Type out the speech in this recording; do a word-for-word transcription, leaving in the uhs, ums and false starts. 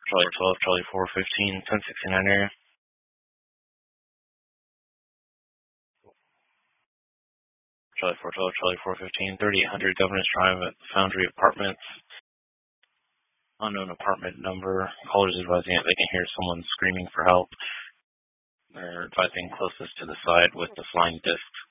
Charlie twelve, Charlie four fifteen, ten sixty-nine area. Charlie four twelve, Charlie four fifteen, thirty-eight hundred Governors Drive at Foundry Apartments. Unknown apartment number. Callers advising that they can hear someone screaming for help. They're advising closest to the side with the flying discs.